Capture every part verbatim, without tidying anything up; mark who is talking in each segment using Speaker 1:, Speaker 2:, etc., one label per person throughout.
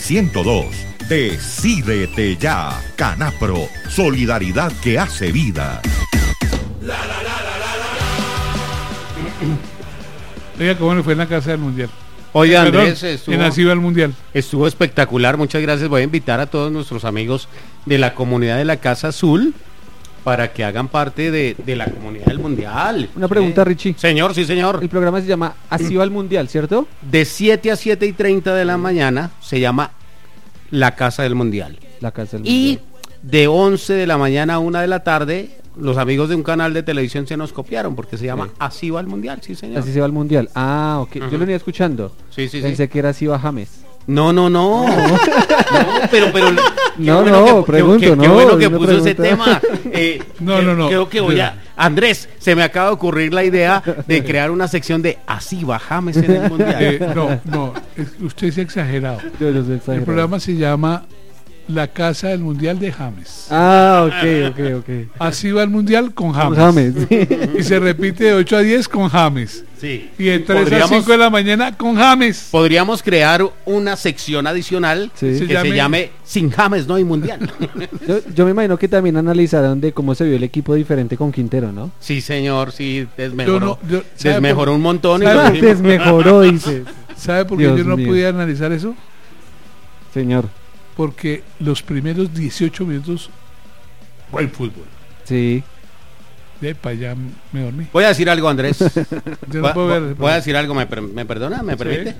Speaker 1: ciento dos. Decídete ya. Canapro, solidaridad que hace vida.
Speaker 2: La, la, la, la, la, la. Oiga, ¿cómo le fue en la Casa del Mundial?
Speaker 3: Oiga,
Speaker 2: Perdón,
Speaker 3: Andrés, estuvo,
Speaker 2: en Así va el Mundial.
Speaker 3: Estuvo espectacular, muchas gracias. Voy a invitar a todos nuestros amigos de la comunidad de la Casa Azul para que hagan parte de, de la comunidad del Mundial.
Speaker 4: Una pregunta,
Speaker 3: eh,
Speaker 4: Richie.
Speaker 3: Señor, sí, señor.
Speaker 4: El programa se llama Así va el Mundial, ¿cierto?
Speaker 3: De siete a siete y treinta de la mañana se llama La Casa del Mundial.
Speaker 4: La Casa del
Speaker 3: Y
Speaker 4: Mundial.
Speaker 3: de once de la mañana a una de la tarde, los amigos de un canal de televisión se nos copiaron porque se llama
Speaker 4: Sí.
Speaker 3: Así va el Mundial, sí, señor.
Speaker 4: Así se va el Mundial. Ah, ok.
Speaker 3: Ajá.
Speaker 4: Yo lo venía escuchando.
Speaker 3: Sí, sí,
Speaker 4: Pensé
Speaker 3: sí.
Speaker 4: que era Así va James.
Speaker 3: No, no, no. No, pero, pero. qué
Speaker 4: No,
Speaker 3: bueno
Speaker 4: no,
Speaker 3: que,
Speaker 4: pregunto,
Speaker 3: qué, qué
Speaker 4: no,
Speaker 3: bueno que
Speaker 4: una
Speaker 3: puso ese
Speaker 4: pregunta.
Speaker 3: tema. Eh,
Speaker 2: No,
Speaker 3: que-
Speaker 2: no, no.
Speaker 3: Creo que voy a. Andrés, se me acaba de ocurrir la idea de crear una sección de Así va James en el Mundial.
Speaker 2: Eh, no, no, es- usted es exagerado.
Speaker 4: Yo no sé
Speaker 2: El
Speaker 4: exagerado.
Speaker 2: programa se llama La Casa del Mundial de James.
Speaker 4: Ah, ok, ok, ok.
Speaker 2: Así va el Mundial con
Speaker 4: Con
Speaker 2: James.
Speaker 4: James.
Speaker 2: Y se repite de ocho a diez con James.
Speaker 3: Sí.
Speaker 2: Y de tres a
Speaker 3: Podríamos-
Speaker 2: cinco de la mañana con James.
Speaker 3: Podríamos crear una sección adicional
Speaker 4: Sí.
Speaker 3: que
Speaker 2: Se
Speaker 3: se
Speaker 2: llame-
Speaker 3: llame Sin James no hay Mundial.
Speaker 4: Yo, yo me imagino que también analizaron de cómo se vio el equipo diferente con Quintero, ¿no?
Speaker 3: Sí, señor, sí, desmejoró.
Speaker 2: Yo no- yo- ¿sabe
Speaker 3: desmejoró
Speaker 2: por-
Speaker 3: un montón. y
Speaker 2: ¿sabe
Speaker 3: lo
Speaker 2: por-
Speaker 3: dijimos.
Speaker 4: Desmejoró, dice.
Speaker 2: ¿Sabe por qué
Speaker 4: Dios
Speaker 2: yo no
Speaker 4: mío.
Speaker 2: podía analizar eso?
Speaker 4: Señor.
Speaker 2: Porque los primeros dieciocho minutos fue el fútbol.
Speaker 4: Sí.
Speaker 2: De ahí para allá me dormí.
Speaker 3: Voy a decir algo, Andrés.
Speaker 2: Yo
Speaker 3: voy,
Speaker 2: no puedo ver.
Speaker 3: voy- voy a decir algo, ¿me, per- me perdona? ¿Me
Speaker 2: Sí.
Speaker 3: permite?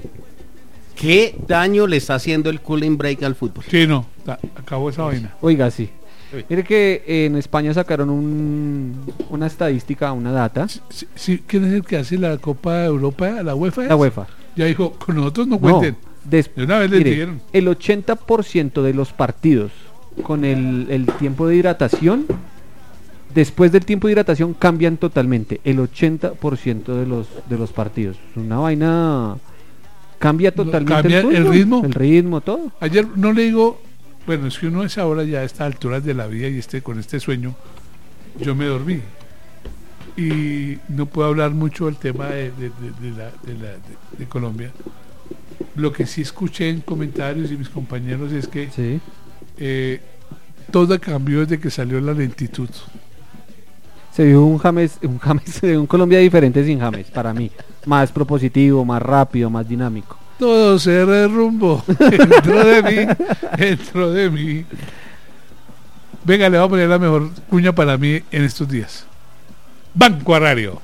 Speaker 3: ¿Qué daño le está haciendo el cooling break al fútbol?
Speaker 2: Sí, no, ta- acabó esa vaina.
Speaker 4: Oiga, sí.
Speaker 3: Uy.
Speaker 4: Mire que en España sacaron un, una estadística, una data.
Speaker 2: Sí, sí, ¿quién es el que hace la Copa de Europa, la UEFA? es?
Speaker 4: La UEFA.
Speaker 2: Ya dijo, con nosotros no
Speaker 4: No,
Speaker 2: cuenten.
Speaker 4: des-
Speaker 2: De una vez le
Speaker 4: mire,
Speaker 2: dijeron.
Speaker 4: el ochenta por ciento de los partidos con el, el tiempo de hidratación, después del tiempo de hidratación cambian totalmente. El ochenta por ciento de los, de los partidos. Una vaina... Cambia
Speaker 2: No,
Speaker 4: totalmente
Speaker 2: cambia el
Speaker 4: fútbol,
Speaker 2: ritmo.
Speaker 4: El ritmo, todo.
Speaker 2: Ayer no le digo, bueno, es que uno a esa hora ya a estas alturas de la vida y este con este sueño, yo me dormí. Y no puedo hablar mucho del tema de, de- de- de la, de, la- de- de Colombia. Lo que sí escuché en comentarios y mis compañeros es que
Speaker 4: Sí.
Speaker 2: eh, todo cambió desde que salió la lentitud.
Speaker 4: Se vio un James, un James, un Colombia diferente sin James, para mí. Más propositivo, más rápido, más dinámico.
Speaker 2: Todo se derrumbó dentro de mí, dentro de mí. Venga, le voy a poner la mejor cuña para mí en estos días. Banco Agrario.